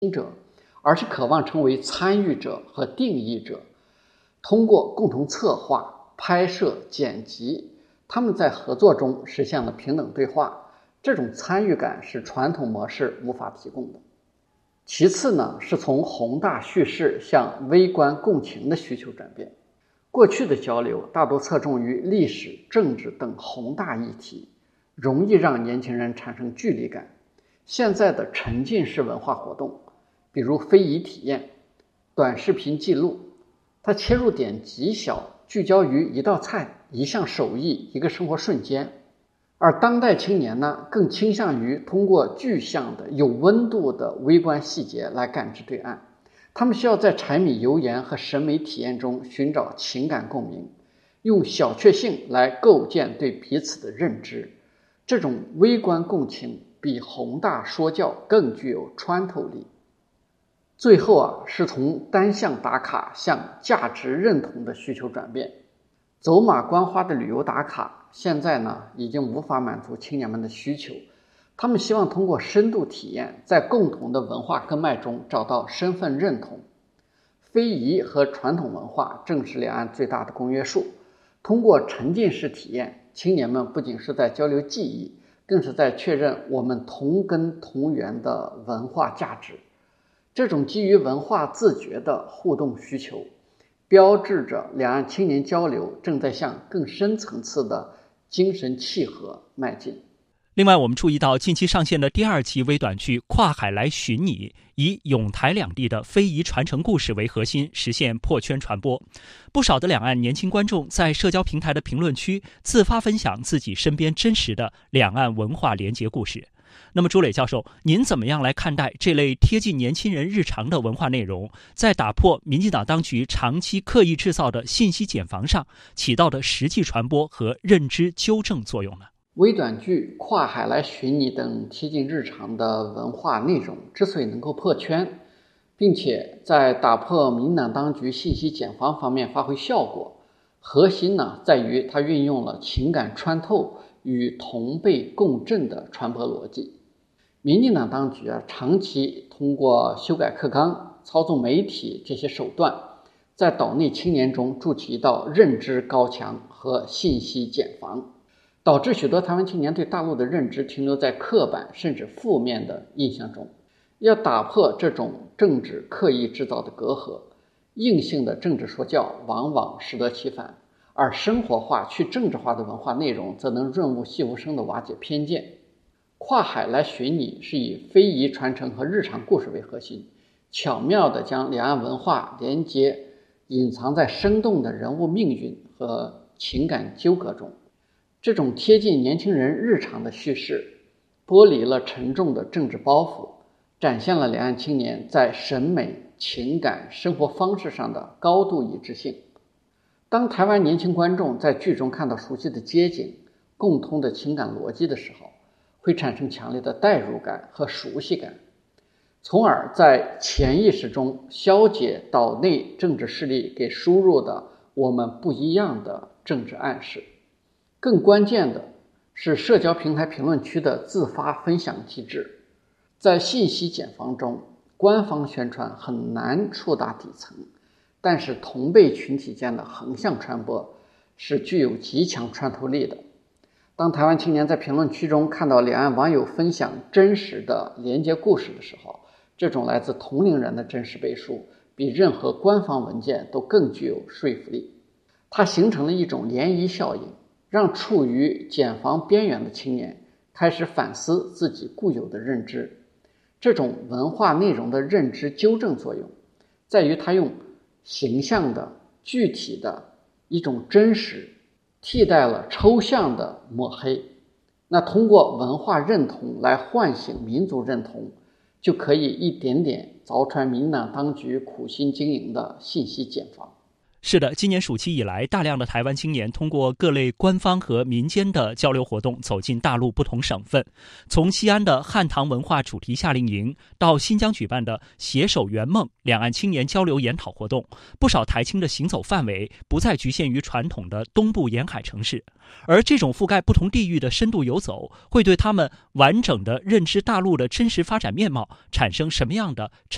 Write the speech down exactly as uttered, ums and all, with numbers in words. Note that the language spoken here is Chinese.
者，而是渴望成为参与者和定义者。通过共同策划、拍摄、剪辑，他们在合作中实现了平等对话。这种参与感是传统模式无法提供的。其次呢，是从宏大叙事向微观共情的需求转变。过去的交流大多侧重于历史、政治等宏大议题，容易让年轻人产生距离感。现在的沉浸式文化活动，比如非遗体验、短视频记录，它切入点极小，聚焦于一道菜、一项手艺、一个生活瞬间。而当代青年呢，更倾向于通过具象的、有温度的微观细节来感知对岸。他们需要在柴米油盐和审美体验中寻找情感共鸣，用小确幸来构建对彼此的认知。这种微观共情比宏大说教更具有穿透力。最后啊，是从单向打卡向价值认同的需求转变。走马观花的旅游打卡，现在呢已经无法满足青年们的需求。他们希望通过深度体验，在共同的文化根脉中找到身份认同。非遗和传统文化正是两岸最大的公约数。通过沉浸式体验，青年们不仅是在交流记忆，更是在确认我们同根同源的文化价值。这种基于文化自觉的互动需求，标志着两岸青年交流正在向更深层次的精神契合迈进。 另外，我们注意到近期上线的第二期微短剧《跨海来寻你》，以永台两地的非遗传承故事为核心，实现破圈传播。不少的两岸年轻观众在社交平台的评论区自发分享自己身边真实的两岸文化连结故事。那么朱磊教授，您怎么样来看待这类贴近年轻人日常的文化内容，在打破民进党当局长期刻意制造的信息茧房上起到的实际传播和认知纠正作用呢？ 微短剧、跨海来寻你等贴近日常的文化内容之所以能够破圈，并且在打破民进党当局信息茧房方面发挥效果，核心呢在于它运用了情感穿透与同辈共振的传播逻辑。民进党当局啊，长期通过修改课纲、操纵媒体这些手段，在岛内青年中筑起一道认知高墙和信息茧房，导致许多台湾青年对大陆的认知停留在刻板甚至负面的印象中。要打破这种政治刻意制造的隔阂，硬性的政治说教往往适得其反，而生活化去政治化的文化内容则能润物细无声地瓦解偏见。跨海来寻你是以非遗传承和日常故事为核心，巧妙地将两岸文化连接隐藏在生动的人物命运和情感纠葛中。这种贴近年轻人日常的叙事，剥离了沉重的政治包袱，展现了两岸青年在审美、情感、生活方式上的高度一致性。当台湾年轻观众在剧中看到熟悉的街景、共通的情感逻辑的时候，会产生强烈的代入感和熟悉感，从而在潜意识中消解岛内政治势力给输入的我们不一样的政治暗示。更关键的是社交平台评论区的自发分享机制。在信息茧房中，官方宣传很难触达底层，但是同辈群体间的横向传播是具有极强穿透力的。当台湾青年在评论区中看到两岸网友分享真实的连接故事的时候，这种来自同龄人的真实背书比任何官方文件都更具有说服力。它形成了一种涟漪效应，让处于茧房边缘的青年开始反思自己固有的认知。这种文化内容的认知纠正作用在于它用形象的、具体的一种真实替代了抽象的抹黑。那通过文化认同来唤醒民族认同，就可以一点点凿穿民进党当局苦心经营的信息茧房。 是的，今年暑期以来，大量的台湾青年通过各类官方和民间的交流活动走进大陆不同省份。从西安的汉唐文化主题夏令营到新疆举办的携手圆梦两岸青年交流研讨活动，不少台青的行走范围不再局限于传统的东部沿海城市，而这种覆盖不同地域的深度游走，会对他们完整的认知大陆的真实发展面貌产生什么样的